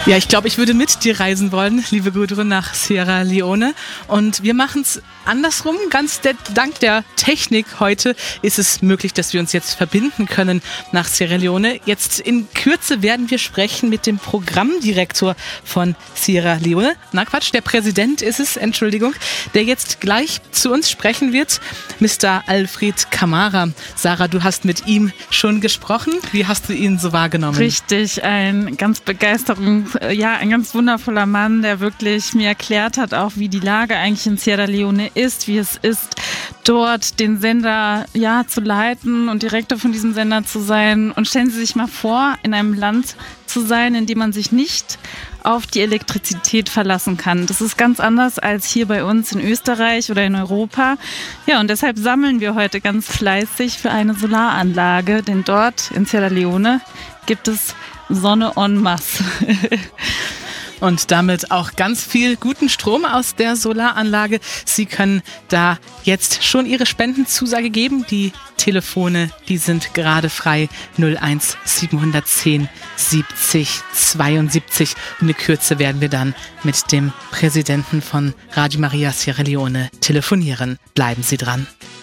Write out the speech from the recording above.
Ja, ich glaube, ich würde mit dir reisen wollen, liebe Gudrun, nach Sierra Leone. Und wir machen es andersrum. Dank der Technik heute ist es möglich, dass wir uns jetzt verbinden können nach Sierra Leone. Jetzt in Kürze werden wir sprechen mit dem Programmdirektor von Sierra Leone. Na Quatsch, der Präsident ist es, Entschuldigung, der jetzt gleich zu uns sprechen wird. Mr. Alfred Camara. Sarah, du hast mit ihm schon gesprochen. Wie hast du ihn so wahrgenommen? Richtig, ein ganz ein ganz wundervoller Mann, der wirklich mir erklärt hat, auch wie die Lage eigentlich in Sierra Leone ist, wie es ist, dort den Sender zu leiten und Direktor von diesem Sender zu sein. Und stellen Sie sich mal vor, in einem Land zu sein, in dem man sich nicht auf die Elektrizität verlassen kann. Das ist ganz anders als hier bei uns in Österreich oder in Europa. Ja, und deshalb sammeln wir heute ganz fleißig für eine Solaranlage, denn dort in Sierra Leone gibt es Sonne en masse. Und damit auch ganz viel guten Strom aus der Solaranlage. Sie können da jetzt schon Ihre Spendenzusage geben. Die Telefone, die sind gerade frei. 01 710 70 72. Und in Kürze werden wir dann mit dem Präsidenten von Radio Maria Sierra Leone telefonieren. Bleiben Sie dran.